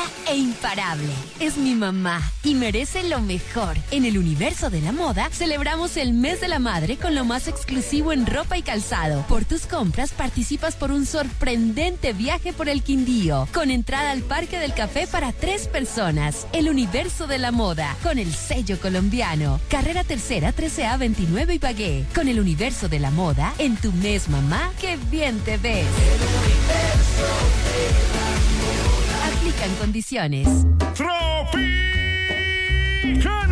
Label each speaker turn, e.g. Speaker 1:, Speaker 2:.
Speaker 1: e imparable. Es mi mamá y merece lo mejor. En el universo de la moda, celebramos el mes de la madre con lo más exclusivo en ropa y calzado. Por tus compras, participas por un sorprendente viaje por el Quindío, con entrada al Parque del Café para 3 personas. El universo de la moda, con el sello colombiano. Carrera Tercera, 13A 29 Ibagué. Con el universo de la moda, en tu mes, mamá, ¡qué bien te ves! Aplican condiciones.
Speaker 2: Tropical